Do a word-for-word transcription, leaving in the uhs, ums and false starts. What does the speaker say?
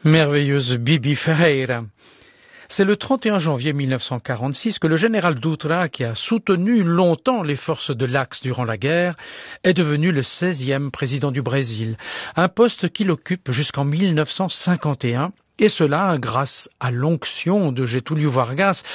Merveilleuse Bibi Ferreira. C'est le trente et un janvier mille neuf cent quarante-six que le général Dutra, qui a soutenu longtemps les forces de l'Axe durant la guerre, est devenu le seizième président du Brésil, un poste qu'il occupe jusqu'en mille neuf cent cinquante et un, et cela grâce à l'onction de Getúlio Vargas,